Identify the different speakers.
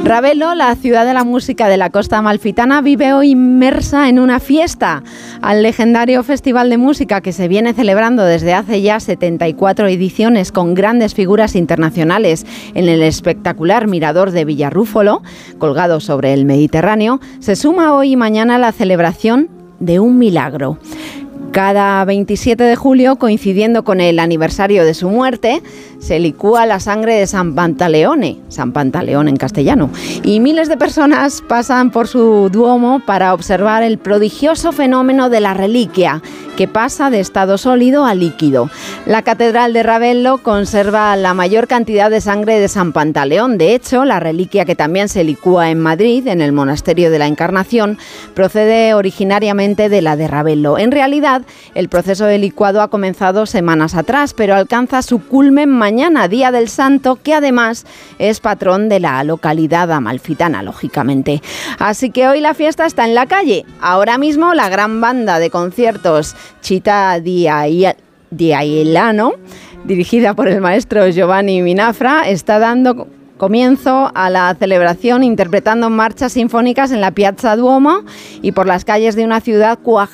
Speaker 1: Ravello, la ciudad de la música de la costa amalfitana, vive hoy inmersa en una fiesta. Al legendario festival de música que se viene celebrando desde hace ya 74 ediciones con grandes figuras internacionales en el espectacular mirador de Villarrúfolo, colgado sobre el Mediterráneo, se suma hoy y mañana la celebración de un milagro. Cada 27 de julio, coincidiendo con el aniversario de su muerte, se licúa la sangre de San Pantaleón en castellano, y miles de personas pasan por su duomo para observar el prodigioso fenómeno de la reliquia, que pasa de estado sólido a líquido. La catedral de Ravello conserva la mayor cantidad de sangre de San Pantaleón. De hecho, la reliquia, que también se licúa en Madrid, en el Monasterio de la Encarnación, procede originariamente de la de Ravello. En realidad, el proceso de licuado ha comenzado semanas atrás, pero alcanza su culmen mañana, Día del Santo, que además es patrón de la localidad amalfitana, lógicamente. Así que hoy la fiesta está en la calle. Ahora mismo la gran banda de conciertos Città di Ailano, dirigida por el maestro Giovanni Minafra, está dando comienzo a la celebración interpretando marchas sinfónicas en la Piazza Duomo y por las calles de una ciudad